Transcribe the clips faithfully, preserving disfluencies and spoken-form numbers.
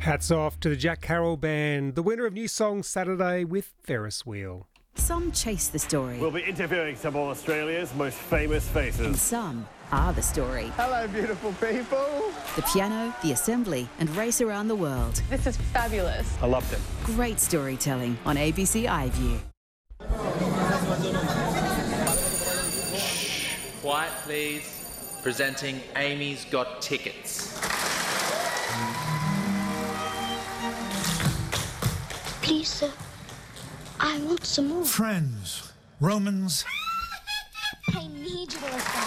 Hats off to the Jack Carroll Band, the winner of New Song Saturday with Ferris Wheel. Some chase the story. We'll be interviewing some of Australia's most famous faces. And some are the story. Hello, beautiful people. The piano, the assembly, and race around the world. This is fabulous. I loved it. Great storytelling on A B C iView. Shh. Quiet, please. Presenting Amy's Got Tickets. Please, sir. I want some more. Friends, Romans. I need you, Melissa.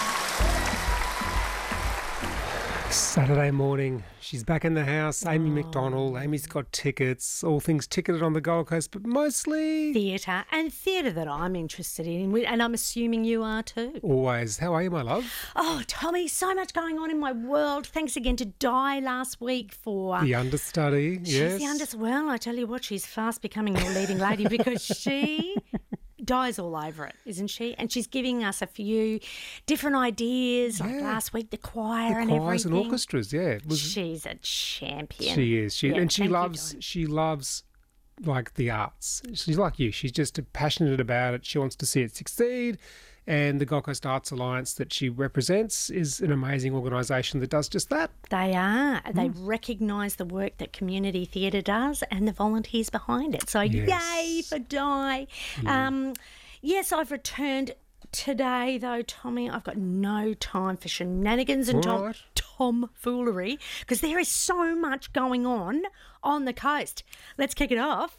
Saturday morning, she's back in the house. Amy oh. McDonald. Amy's Got Tickets. All things ticketed on the Gold Coast, but mostly theatre, and theatre that I'm interested in, and I'm assuming you are too. Always. How are you, my love? Oh, Tommy, so much going on in my world. Thanks again to Di last week for the understudy. She's yes, the understudy. Well, I tell you what, she's fast becoming your leading lady because she Di's all over it, isn't she? And she's giving us a few different ideas, like yeah. last week, the choir the and choirs everything. and orchestras, yeah. It was, she's a champion. She is. She yeah, and she loves. You, she loves like the arts. She's like you. She's just passionate about it. She wants to see it succeed. And the Gold Coast Arts Alliance that she represents is an amazing organisation that does just that. They are. Mm. They recognise the work that community theatre does and the volunteers behind it. So yes. Yay for Di. Mm. Um, yes, I've returned today, though, Tommy. I've got no time for shenanigans and tom- right. tomfoolery because there is so much going on on the coast. Let's kick it off.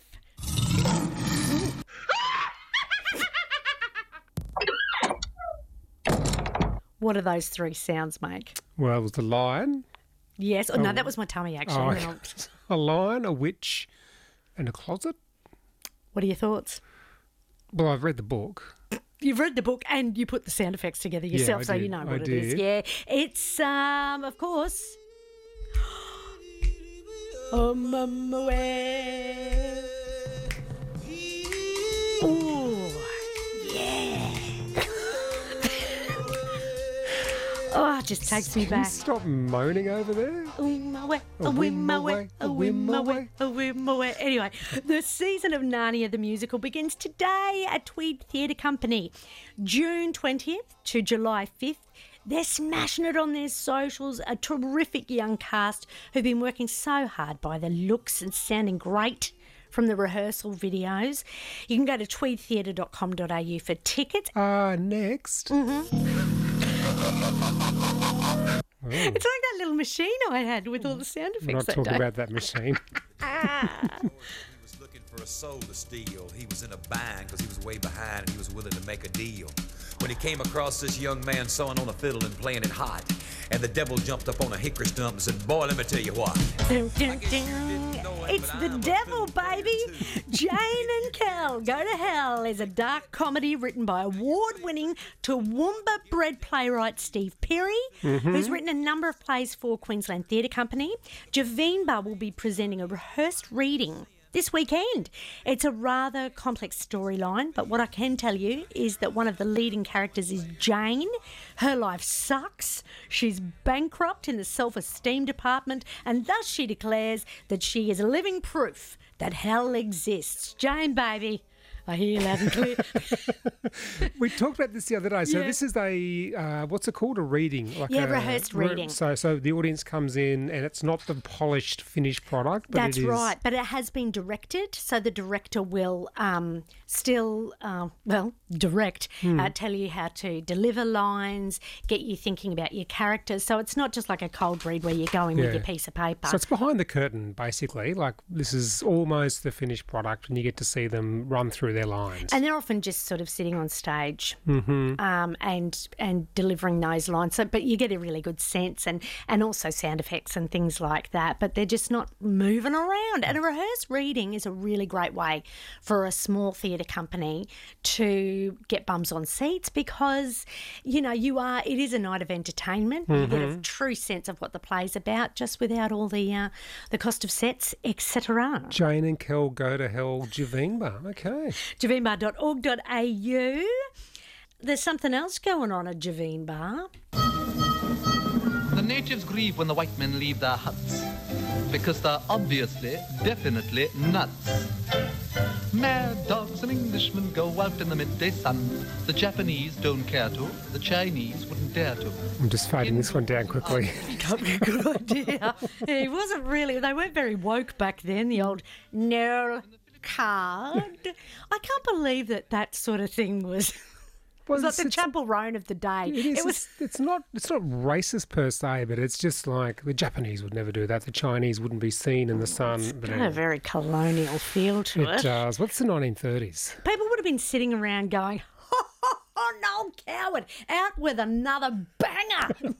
What do those three sounds make? Well, it was the lion. Yes. Oh, oh. No, that was my tummy, actually. Oh, okay. A lion, a witch, and a closet. What are your thoughts? Well, I've read the book. You've read the book and you put the sound effects together yourself, yeah, so did. you know what I it did. is. Yeah. It's, um, of course... Um, um, away. Ooh, yeah. Oh, it just takes me Can back. You stop moaning over there. A whim away, a whim away, a whim away, a whim away. Anyway, the season of Narnia the Musical begins today at Tweed Theatre Company. June twentieth to July fifth. They're smashing it on their socials, a terrific young cast who've been working so hard by the looks and sounding great from the rehearsal videos. You can go to tweed theatre dot com dot a u for tickets. Uh, next. Mm-hmm. Oh. It's like that little machine I had with all the sound effects. We're not that talking day. about that machine. Ah. He was looking for a soul to steal. He was in a bind because he was way behind and he was willing to make a deal. When he came across this young man sawing on a fiddle and playing it hot, and the devil jumped up on a hickory stump and said, boy, let me tell you what. Dun, dun, dun. It's the devil, baby. Jane and Kel Go to Hell is a dark comedy written by award-winning Toowoomba-bred playwright Steve Perry, mm-hmm. who's written a number of plays for Queensland Theatre Company. Javeen will be presenting a rehearsed reading this weekend. It's a rather complex storyline, but what I can tell you is that one of the leading characters is Jane. Her life sucks. She's bankrupt in the self-esteem department, and thus she declares that she is living proof that hell exists. Jane, baby. I hear you loud and clear. We talked about this the other day. So yeah. this is a, uh, what's it called? A reading. Like yeah, a, rehearsed re- reading. So so the audience comes in and it's not the polished, finished product. But That's it is... right. But it has been directed. So the director will um, still, uh, well, direct, hmm. uh, tell you how to deliver lines, get you thinking about your characters. So it's not just like a cold read where you go in yeah. with your piece of paper. So it's behind the curtain, basically. Like this is almost the finished product and you get to see them run through their lines. And they're often just sort of sitting on stage mm-hmm. um, and and delivering those lines. So, but you get a really good sense and, and also sound effects and things like that. But they're just not moving around. And a rehearsed reading is a really great way for a small theatre company to get bums on seats because, you know, you are. It is a night of entertainment. Mm-hmm. You get a true sense of what the play's about just without all the uh, the cost of sets, et cetera. Jane and Kel Go to Hell, Javeenba. Okay. Javeenba dot org dot a u. There's something else going on at Javeenba. The natives grieve when the white men leave their huts. because they're obviously, definitely nuts. Mad dogs and Englishmen go out in the midday sun. The Japanese don't care to. The Chinese wouldn't dare to. I'm just fading this one down quickly. Good idea. He wasn't really, they weren't very woke back then, the old Nerl card. I can't believe that that sort of thing was... Well, it was it's- like the it's- Chapel Roan of the day. It is. It was. It's, it's not. It's not racist per se, but it's just like the Japanese would never do that. The Chinese wouldn't be seen in the sun. But Got a very colonial feel to it it. does. What's the nineteen thirties? People would have been sitting around going, "Ho, ho, ho, Noel Coward, out with another banger."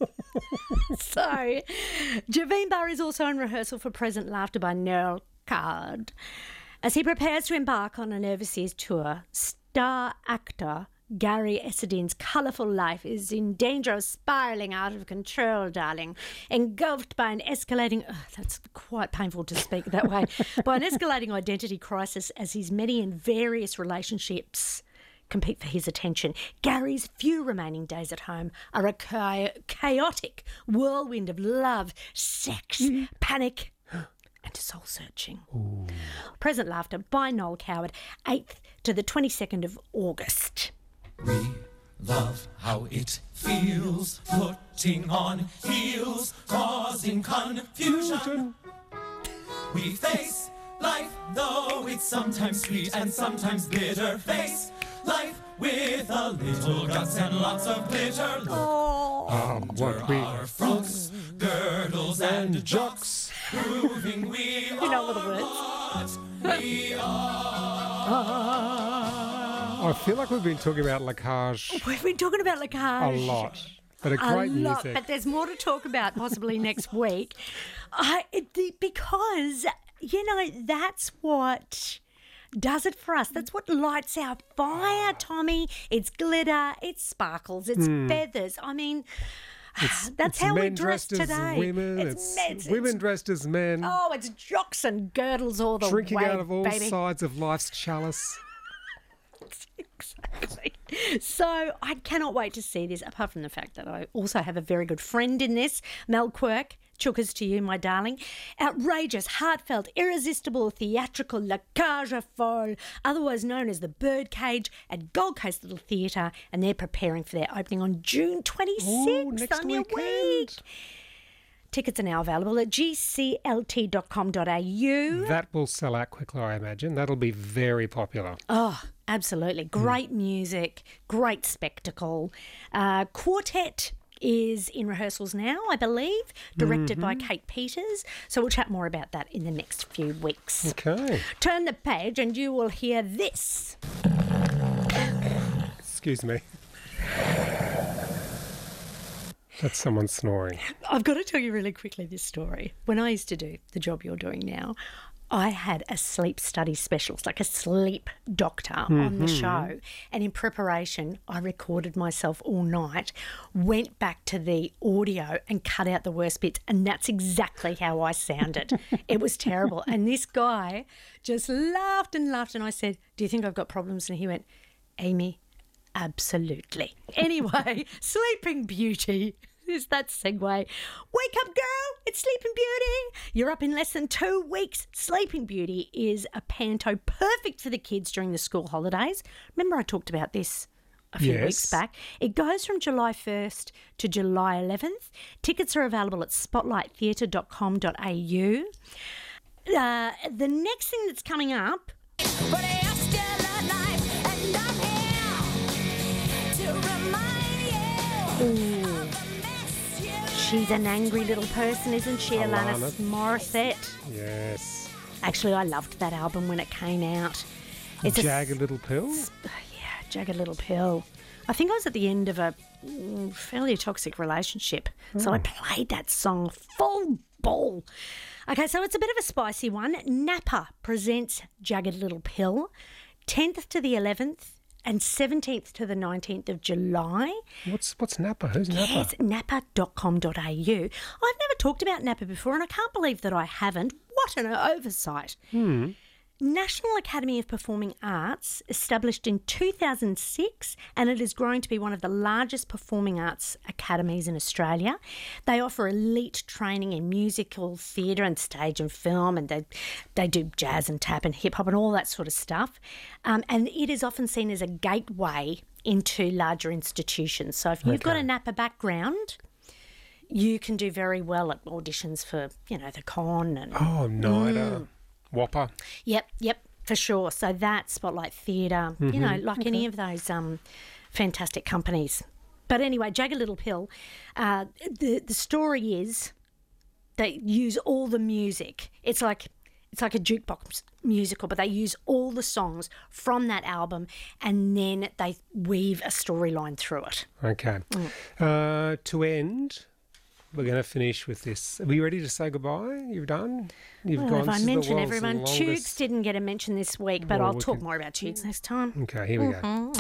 So, Javine Barr is also in rehearsal for Present Laughter by Noel Coward. As he prepares to embark on an overseas tour, star actor Gary Essedin's colourful life is in danger of spiralling out of control, darling. Engulfed by an escalating... Oh, that's quite painful to speak that way. By an escalating identity crisis as his many and various relationships compete for his attention. Gary's few remaining days at home are a cha- chaotic whirlwind of love, sex, mm. panic and soul-searching. Ooh. Present Laughter by Noel Coward, eighth to the twenty-second of August. We love how it feels, putting on heels, causing confusion. We face life, though it's sometimes sweet and sometimes bitter. Face life with a little guts and lots of glitter. Look oh. under um, we... our frocks, girdles and jocks, proving we you know are the words. what we are. I feel like we've been talking about Lacage We've been talking about Lacage a lot, but a great a lot, music. But there's more to talk about possibly next week. I, it, the, because, you know, that's what does it for us. That's what lights our fire, Tommy. It's glitter, it's sparkles, it's mm. feathers. I mean... It's, That's it's how men we dress dressed today. As women. It's, It's, men, it's women dressed as men. Oh, it's jocks and girdles all the drinking way, out of all baby. sides of life's chalice. Exactly. So I cannot wait to see this, apart from the fact that I also have a very good friend in this, Mel Quirk. Chookers to you, my darling. Outrageous, heartfelt, irresistible, theatrical La Cage aux Folles, otherwise known as the Birdcage at Gold Coast Little Theatre, and they're preparing for their opening on June twenty-sixth. Ooh, next on your weekend. week. Tickets are now available at g c l t dot com dot a u. That will sell out quickly, I imagine. That'll be very popular. Oh, absolutely. Great mm. music, great spectacle. Uh, Quartet is in rehearsals now, I believe, directed mm-hmm. by Kate Peters. So we'll chat more about that in the next few weeks. Okay. Turn the page and you will hear this. Excuse me. That's someone snoring. I've got to tell you really quickly this story. When I used to do the job you're doing now, I had a sleep study specialist, like a sleep doctor mm-hmm. on the show. And in preparation, I recorded myself all night, went back to the audio and cut out the worst bits. And that's exactly how I sounded. It was terrible. And this guy just laughed and laughed. And I said, do you think I've got problems? And he went, Amy, absolutely. Anyway, Sleeping Beauty. Is that segue? Wake up, girl! It's Sleeping Beauty! You're up in less than two weeks. Sleeping Beauty is a panto perfect for the kids during the school holidays. Remember I talked about this a few yes. weeks back. It goes from July first to July eleventh. Tickets are available at spotlight theatre dot com dot a u. Uh, the next thing that's coming up... But I am still alive and I'm here to remind you. Ooh. She's an angry little person, isn't she, Alanis, Alanis Morissette? Yes. Actually, I loved that album when it came out. It's Jagged a, Little Pill? Yeah, Jagged Little Pill. I think I was at the end of a mm, fairly toxic relationship, oh. so I played that song full ball. Okay, so it's a bit of a spicy one. Napa presents Jagged Little Pill, tenth to the eleventh. And seventeenth to the nineteenth of July. What's what's Napa? Who's Napa? Yes, napa dot com dot a u. I've never talked about Napa before, and I can't believe that I haven't. What an oversight. Hmm. National Academy of Performing Arts, established in two thousand six, and it is growing to be one of the largest performing arts academies in Australia. They offer elite training in musical, theatre and stage and film, and they, they do jazz and tap and hip-hop and all that sort of stuff. Um, and it is often seen as a gateway into larger institutions. So if you've Okay. got a Napa background, you can do very well at auditions for, you know, the Con and... Oh, NIDA, Whopper. Yep, yep, for sure. So that, Spotlight Theatre, you know, Mhm. like any of those um, fantastic companies. But anyway, Jagged Little Pill, uh, the the story is they use all the music. It's like it's like a jukebox musical, but they use all the songs from that album and then they weave a storyline through it. Okay. Uh, to end, we're going to finish with this. Are you ready to say goodbye? You've done? You've Well, gone. if I This is the mention world's everyone, longest- Tubes didn't get a mention this week, but Well, I'll we talk can- more about Tubes next time. Okay, here we go. Mhm.